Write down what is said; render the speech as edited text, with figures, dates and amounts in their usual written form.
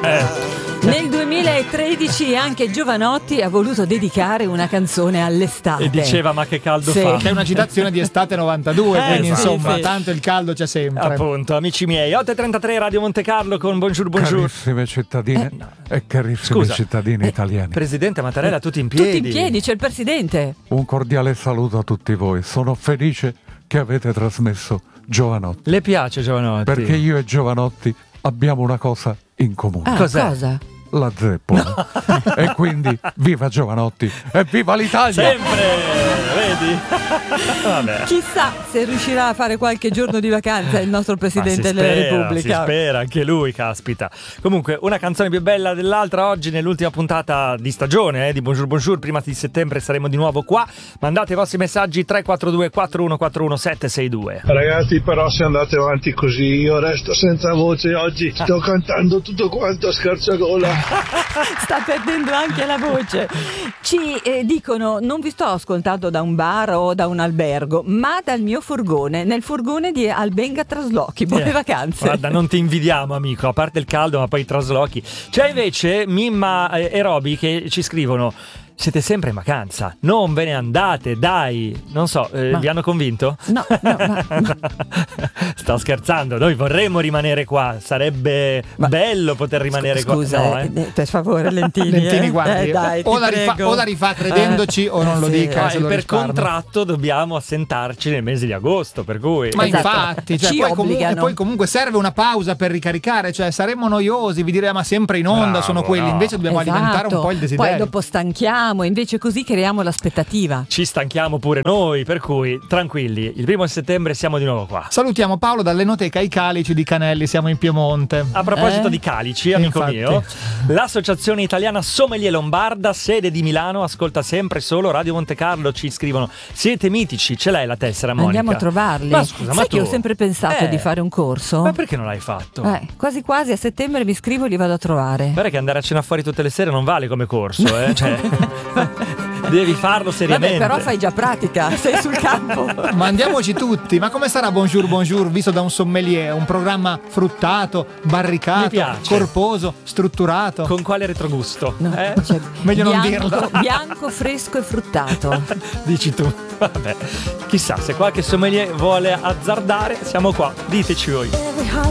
Nel 2013 anche Jovanotti ha voluto dedicare una canzone all'estate. E diceva ma che caldo fa. Che è una citazione di Estate 92, quindi insomma tanto il caldo c'è sempre. Appunto, amici miei, 8.33 Radio Monte Carlo con Bonjour. Carissime cittadine e carissimi cittadini italiani. Presidente Mattarella, tutti in piedi. Tutti in piedi, c'è il presidente. Un cordiale saluto a tutti voi. Sono felice che avete trasmesso Jovanotti. Le piace Jovanotti? Perché io e Jovanotti abbiamo una cosa in comune. Cos'è? Cosa? La zeppola. E quindi viva Jovanotti e viva l'Italia! Sempre, vedi? Vabbè. Chissà se riuscirà a fare qualche giorno di vacanza il nostro Presidente della Repubblica. Si spera, anche lui, caspita. Comunque, una canzone più bella dell'altra oggi nell'ultima puntata di stagione di Bonjour. Prima di settembre saremo di nuovo qua. Mandate i vostri messaggi 342 4141 762. Ragazzi, però se andate avanti così io resto senza voce oggi. Sto cantando tutto quanto a scarciagola. Sta perdendo anche la voce. Ci dicono: non vi sto ascoltando da un bar o da un albergo, ma dal mio furgone, nel furgone di Albenga Traslochi. Buone vacanze. Guarda, non ti invidiamo, amico, a parte il caldo, ma poi i traslochi. C'è invece Mimma e Roby che ci scrivono: siete sempre in vacanza, non ve ne andate, dai. Non so, vi hanno convinto? No. Sto scherzando, noi vorremmo rimanere qua, sarebbe bello poter rimanere qua. Scusa, No, per favore, Lentini. Guardi, dai, o la rifà credendoci o non lo dica. Se lo per risparmio. contratto dobbiamo assentarci nel mese di agosto, per cui... Ma Esatto. infatti, Ci obbligano. poi comunque serve una pausa per ricaricare, cioè saremmo noiosi, vi direi ma sempre in onda Bravo, sono quelli, invece dobbiamo alimentare un po' il desiderio. Poi dopo stanchiamo, invece così creiamo l'aspettativa. Ci stanchiamo pure noi, per cui tranquilli, il 1 settembre siamo di nuovo qua. Salutiamo Paolo dall'Enoteca I Calici di Canelli, siamo in Piemonte. A proposito di calici, amico Infatti. mio, l'Associazione Italiana Sommelier Lombarda, sede di Milano, ascolta sempre solo Radio Monte Carlo. Ci scrivono: siete mitici, ce l'hai la tessera, Monica? Andiamo a trovarli. Ma scusa, sai ma che tu ho sempre pensato di fare un corso? Ma perché non l'hai fatto? Quasi quasi a settembre mi scrivo e li vado a trovare. Guarda che andare a cena fuori tutte le sere non vale come corso, cioè devi farlo seriamente. Vabbè, però fai già pratica, sei sul campo. Ma andiamoci tutti. Ma come sarà Bonjour visto da un sommelier? Un programma fruttato, Mi barricato, piace. corposo, strutturato. Con quale retrogusto? No, cioè, Meglio non bianco, dirlo. bianco, fresco e fruttato. Dici tu. Vabbè, chissà se qualche sommelier vuole azzardare, siamo qua. Diteci voi.